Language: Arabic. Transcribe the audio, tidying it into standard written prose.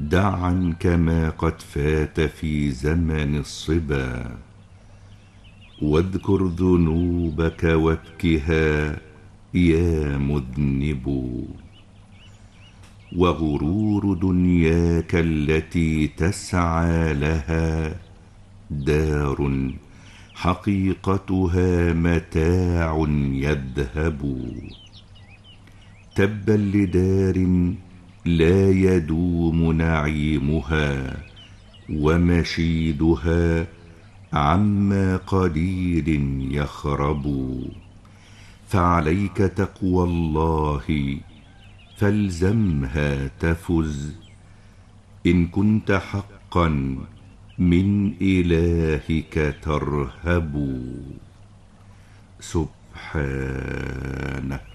دع عنك ما قد فات في زمن الصبا، واذكر ذنوبك وابكها يا مذنب. وغرور دنياك التي تسعى لها دار حقيقتها متاع يذهب. تبا لدار لا يدوم نعيمها، ومشيدها عما قليل يخرب. فعليك تقوى الله فالزمها تفز، إن كنت حقا من إلهك ترهب. سبحانه.